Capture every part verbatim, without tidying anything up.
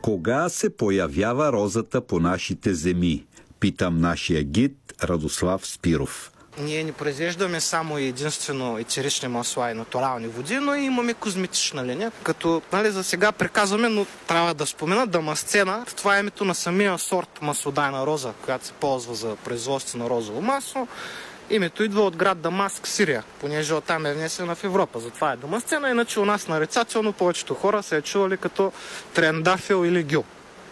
Кога се появява розата по нашите земи? Питам нашия гид Радослав Спиров. Ние не произвеждаме само и единствено етерични масла и натурални води, но и имаме козметична линия. Като нали, за сега приказваме, но трябва да спомена Дамасцена. Това е името на самия сорт маслодайна роза, която се ползва за производство на розово масло. Името идва от град Дамаск, Сирия, понеже оттам е внесена в Европа. Затова е Дамасцена, иначе у нас нарицателно повечето хора се е чували като трендафил или гюл.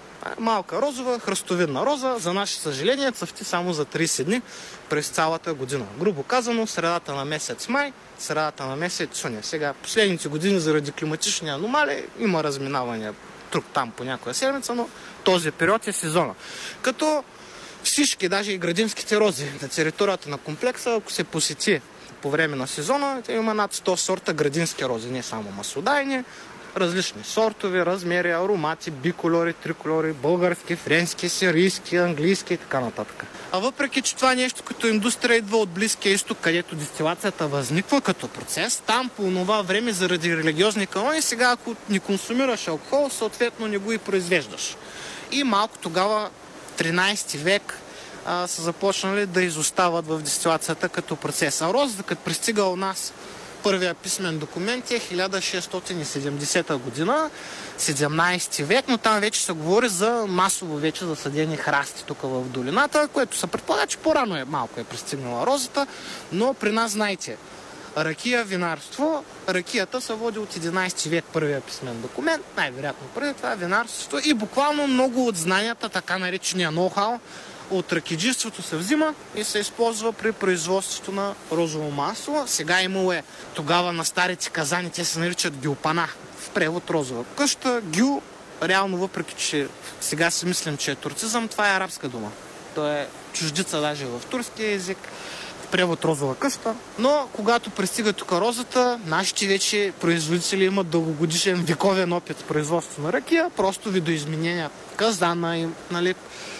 Малка розова, хръстовидна роза, за наше съжаление цъфти само за трийсет дни през цялата година. Грубо казано, средата на месец май, средата на месец юни. Сега, последните години заради климатични аномалии има разминавания тук там по някоя седмица, но този период е сезона. Като всички, даже и градинските рози на територията на комплекса, ако се посети по време на сезона, има над сто сорта градински рози, не само маслодайни, различни сортове, размери, аромати, бикольори, трикольори, български, френски, сирийски, английски и така нататък. А въпреки, че това нещо като индустрия идва от Близкия изток, където дестилацията възниква като процес, там по това време заради религиозни канони, сега ако не консумираш алкохол, съответно не го и произвеждаш. И малко тогава, тринайсети век, а, са започнали да изостават в дестилацията като процес. А розата, като пристига у нас, първия писмен документ е хиляда шестстотин и седемдесета година, седемнайсети век, но там вече се говори за масово вече засадени храсти тук в долината, което се предполага, че по-рано е малко е пристигнала розата, но при нас, знаете, ракия, винарство, ракията се води от единайсети век, първия писмен документ, най-вероятно преди това винарството и буквално много от знанията, така наречения ноу-хау, от ракиджиството се взима и се използва при производството на розово масло. Сега имало е тогава на старите казани, те се наричат гюлпана, в превод розова къща. Гю, реално въпреки, че сега си мислим, че е турцизъм, това е арабска дума. То е чуждица даже в турския език, в превод розова къща. Но когато пристига тук розата, нашите вече производители имат дългогодишен вековен опит в производство на ракия, просто видоизменения казана им, нали,